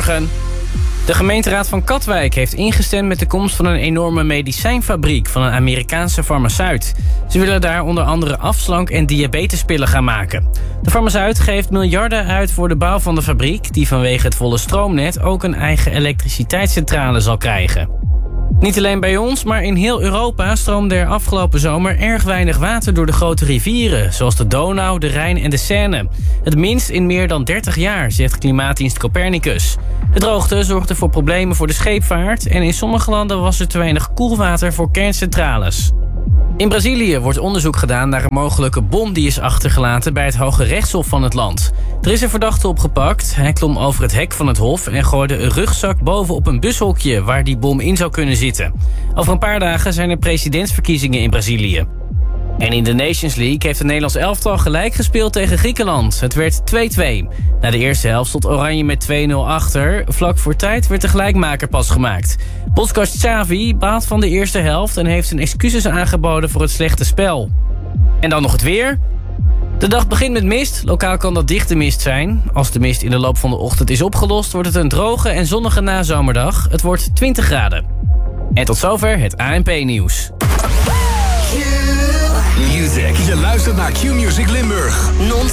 Goedemorgen. De gemeenteraad van Katwijk heeft ingestemd met de komst van een enorme medicijnfabriek van een Amerikaanse farmaceut. Ze willen daar onder andere afslank- en diabetespillen gaan maken. De farmaceut geeft miljarden uit voor de bouw van de fabriek, die vanwege het volle stroomnet ook een eigen elektriciteitscentrale zal krijgen. Niet alleen bij ons, maar in heel Europa stroomde er afgelopen zomer erg weinig water door de grote rivieren, zoals de Donau, de Rijn en de Seine. Het minst in meer dan 30 jaar, zegt klimaatdienst Copernicus. De droogte zorgde voor problemen voor de scheepvaart en in sommige landen was er te weinig koelwater voor kerncentrales. In Brazilië wordt onderzoek gedaan naar een mogelijke bom die is achtergelaten bij het Hoge Rechtshof van het land. Er is een verdachte opgepakt. Hij klom over het hek van het hof en gooide een rugzak bovenop een bushokje waar die bom in zou kunnen zitten. Over een paar dagen zijn er presidentsverkiezingen in Brazilië. En in de Nations League heeft het Nederlands elftal gelijk gespeeld tegen Griekenland. Het werd 2-2. Na de eerste helft stond Oranje met 2-0 achter. Vlak voor tijd werd de gelijkmaker pas gemaakt. Podcast Xavi baalt van de eerste helft en heeft zijn excuses aangeboden voor het slechte spel. En dan nog het weer. De dag begint met mist. Lokaal kan dat dichte mist zijn. Als de mist in de loop van de ochtend is opgelost, wordt het een droge en zonnige nazomerdag. Het wordt 20 graden. En tot zover het ANP-nieuws. Music. Je luistert naar Q-Music Limburg.